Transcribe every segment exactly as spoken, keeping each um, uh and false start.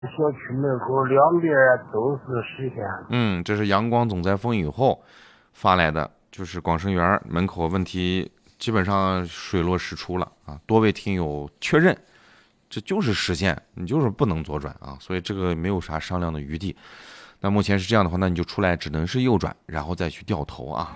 小区门口两边都是实线。 嗯，这是阳光总在风雨后发来的，就是广生园门口问题基本上水落石出了啊！多位听友确认，这就是实线，你就是不能左转啊，所以这个没有啥商量的余地。那目前是这样的话，那你就出来只能是右转，然后再去掉头啊。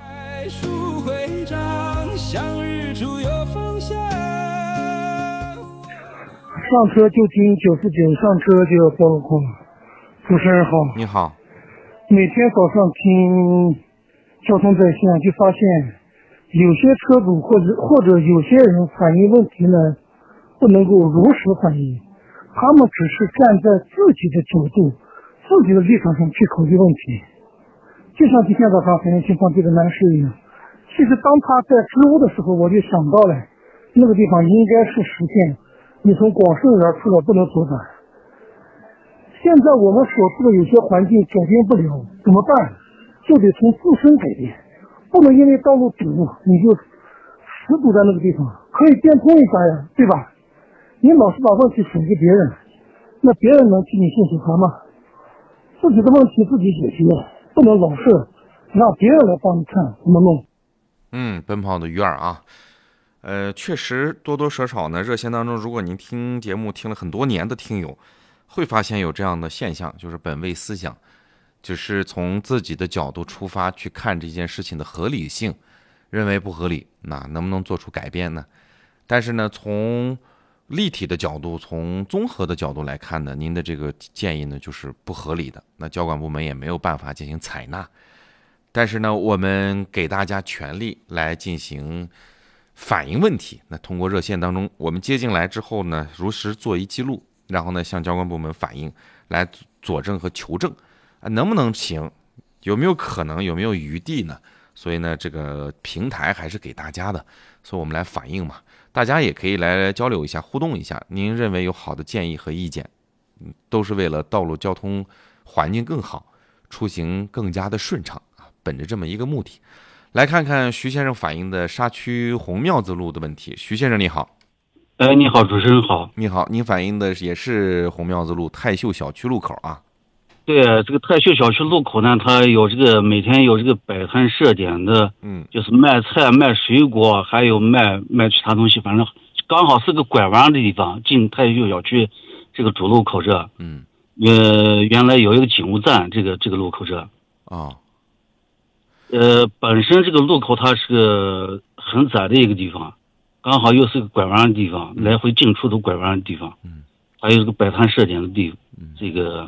上车就听九四九，上车就要报路况。主持人好， 你好。 每天早上听交通在线，就发现有些车主或者或者有些人反映问题呢，不能够如实反映，他们只是站在自己的角度、自己的立场上去考虑问题。就像今天早上反映情况这个男士一样，其实当他在支吾的时候，我就想到了那个地方应该是实线。你从广盛园出来不能左转，现在我们所处的有些环境改变不了，怎么办？就得从自身改变，不能因为道路堵你就死堵在那个地方，可以变通一下呀，对吧？你老是把问题甩给别人，那别人能替你信手传吗？自己的问题自己解决，不能老是让别人来帮你看怎么弄。 嗯，奔跑的鱼儿啊。呃，确实多多少少呢，热线当中，如果您听节目听了很多年的听友，会发现有这样的现象，就是本位思想，只是从自己的角度出发去看这件事情的合理性，认为不合理，那能不能做出改变呢？但是呢，从立体的角度，从综合的角度来看呢，您的这个建议呢就是不合理的，那交管部门也没有办法进行采纳。但是呢，我们给大家权利来进行反映问题，那通过热线当中，我们接进来之后呢，如实做一记录，然后呢向交管部门反映，来佐证和求证，啊，能不能行？有没有可能？有没有余地呢？所以呢，这个平台还是给大家的，所以我们来反映嘛，大家也可以来交流一下，互动一下。您认为有好的建议和意见，都是为了道路交通环境更好，出行更加的顺畅啊，本着这么一个目的。来看看徐先生反映的沙区红庙子路的问题。徐先生你好。 哎，你好，主持人好。 你好，您反映的也是红庙子路泰秀小区路口啊？ 对，这个泰秀小区路口呢，它有这个每天有这个摆摊设点的， 嗯， 就是卖菜、卖水果，还有卖卖其他东西，反正刚好是个拐弯的地方，进泰秀小区这个主路口这， 嗯， 呃，原来有一个警务站，这个这个路口这， 哦。 呃，本身这个路口它是个很窄的一个地方，刚好又是个拐弯的地方，来回进出都拐弯的地方， 嗯， 还有这个摆摊设点的地，这个，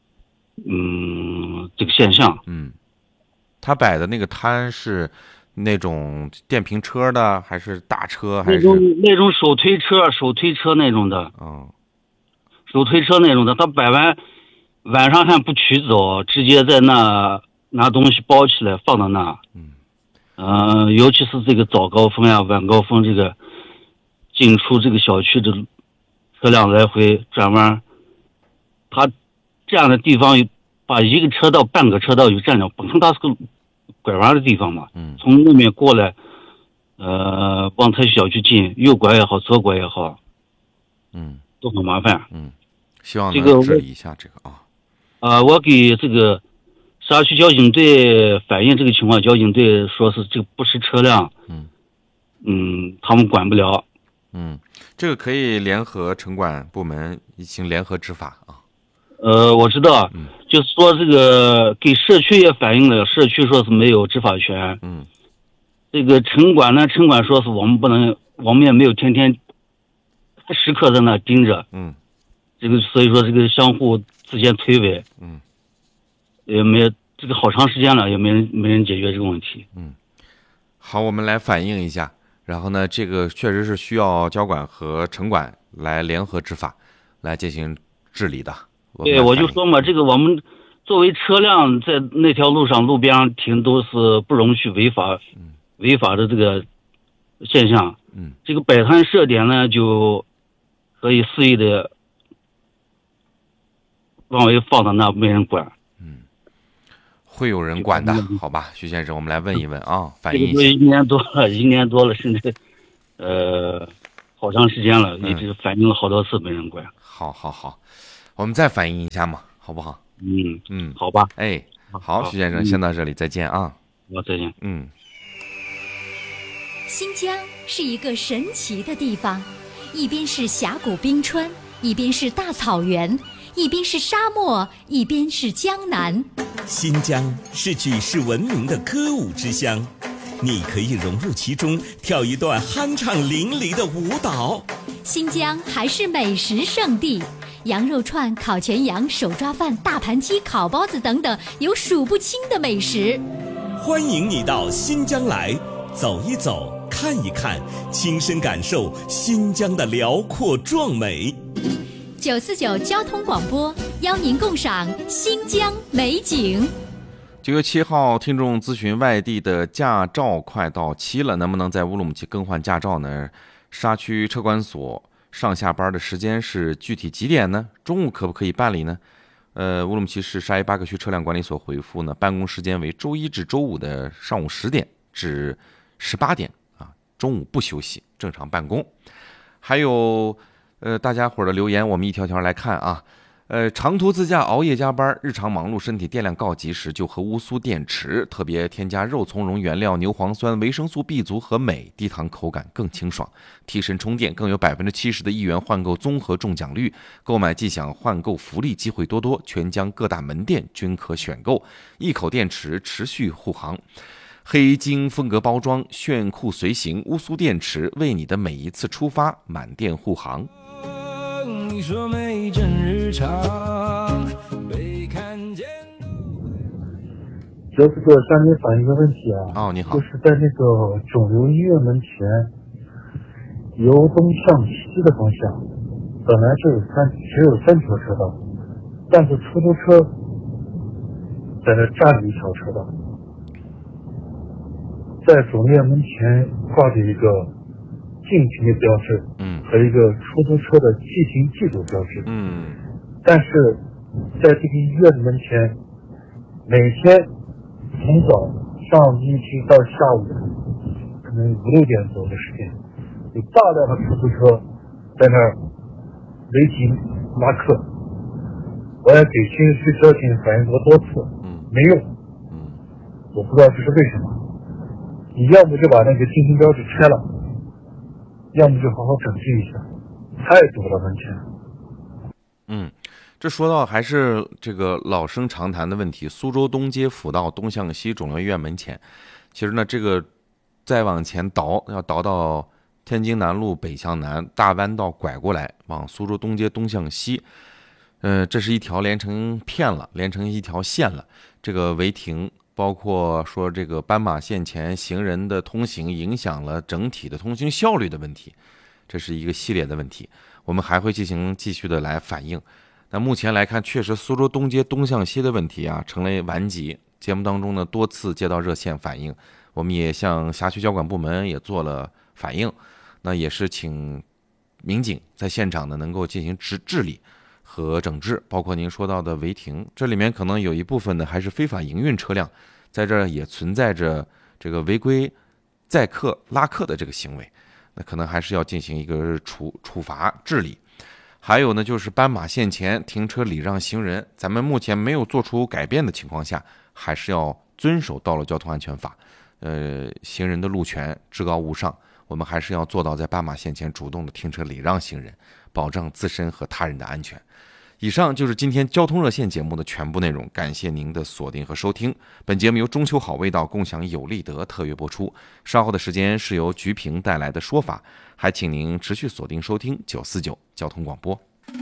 嗯，这个现象， 嗯，他摆的那个摊是那种电瓶车的，还是大车，还是那种那种手推车、手推车那种的， 哦， 手推车那种的，他摆完晚上还不取走，直接在那拿东西包起来放到那， 嗯， 呃，尤其是这个早高峰呀、晚高峰，这个进出这个小区的车辆来回转弯，他这样的地方把一个车道、半个车道就占了，本身它是个拐弯的地方嘛， 嗯， 从那边过来，呃，往泰小区进，右拐也好，左拐也好， 嗯， 都很麻烦， 嗯，希望这个能治理一下这个啊。 啊、呃，我给这个沙区交警队反映这个情况，交警队说是这个不是车辆， 嗯嗯，他们管不了。 嗯，这个可以联合城管部门一起联合执法啊。 呃，我知道， 嗯， 就是说这个给社区也反映了，社区说是没有执法权。 嗯， 这个城管呢，城管说是我们不能，我们也没有天天时刻在那盯着。 嗯， 这个所以说这个相互之间推诿。 嗯， 也没这个好长时间了，也没人没人解决这个问题。 嗯，好，我们来反映一下。然后呢，这个确实是需要交管和城管来联合执法，来进行治理的。 对，我就说嘛，这个我们作为车辆在那条路上路边上停都是不容许违法、 嗯、 违法的这个现象。 嗯， 这个摆摊设点呢，就可以肆意的往外放到那，没人管。 嗯，会有人管的，好吧，徐先生，我们来问一问啊，反映一下。 这个一年多了，一年多了，甚至呃好长时间了，一直反映了好多次，没人管。 好好好。 我们再反映一下嘛，好不好？ 嗯嗯， 好吧。 哎，好，徐先生， 嗯先到这里，再见啊。 好，再见。 嗯。 新疆是一个神奇的地方，一边是峡谷冰川，一边是大草原，一边是沙漠，一边是江南。 新疆是举世闻名的歌舞之乡，你可以融入其中，跳一段酣畅淋漓的舞蹈。 新疆还是美食圣地，羊肉串、烤全羊、手抓饭、大盘鸡、烤包子等等，有数不清的美食。 欢迎你到新疆来，走一走，看一看，亲身感受新疆的辽阔壮美。 九四九交通广播邀您共赏新疆美景。 九月七号，听众咨询外地的驾照快到期了，能不能在乌鲁木齐更换驾照呢？沙区车管所上下班的时间是具体几点呢？中午可不可以办理呢？呃，乌鲁木齐市沙伊八个区车辆管理所回复呢，办公时间为周一至周五的上午十点至十八点啊，中午不休息，正常办公。还有，呃，大家伙的留言，我们一条条来看啊。呃，长途自驾、熬夜加班、日常忙碌，身体电量告急时，就喝乌苏电池，特别添加肉苁蓉原料、牛磺酸、维生素 B 族和镁，低糖口感更清爽，提神充电，更有百分之七十的一元换购综合中奖率，购买即享换购福利机会多多，全疆各大门店均可选购，一口电池持续护航。黑金风格包装，炫酷随行，乌苏电池为你的每一次出发满电护航。 你说每阵日常被看见。 九四九向您反映一个问题啊， 哦，你好， 就是在那个肿瘤医院门前，由东向西的方向，本来是有三只有三条车道，但是出租车在那占了一条车道，在总医院门前挂着一个禁停的标志， 嗯， 和一个出租车的禁行记录标志， 嗯， 但是在这个医院的门前，每天从早上一直到下午可能五六点左右的时间，有大量的出租车在那儿违停拉客。我也给新区交警反映过多次， 嗯， 没用， 嗯， 我不知道这是为什么。你要么就把那个禁行标志拆了，要么就好好整治一下，太堵了门前。 嗯，这说到还是这个老生常谈的问题，苏州东街辅道东向西肿瘤医院门前，其实呢，这个再往前倒，要倒到天津南路北向南，大弯道拐过来，往苏州东街东向西，呃，这是一条连成片了，连成一条线了。这个违停，包括说这个斑马线前行人的通行影响了整体的通行效率的问题，这是一个系列的问题，我们还会进行继续的来反映。那目前来看，确实苏州东街东向西的问题啊，成为顽疾。节目当中呢，多次接到热线反映，我们也向辖区交管部门也做了反映，那也是请民警在现场呢能够进行治治理和整治，包括您说到的违停，这里面可能有一部分呢还是非法营运车辆，在这儿也存在着这个违规载客拉客的这个行为，那可能还是要进行一个处处罚治理。还有呢，就是斑马线前停车礼让行人，咱们目前没有做出改变的情况下，还是要遵守道路交通安全法，呃，行人的路权至高无上，我们还是要做到在斑马线前主动的停车礼让行人，保障自身和他人的安全。以上就是今天交通热线节目的全部内容，感谢您的锁定和收听。本节目由中秋好味道共享有利德特约播出，稍后的时间是由菊萍带来的说法，还请您持续锁定收听九四九交通广播。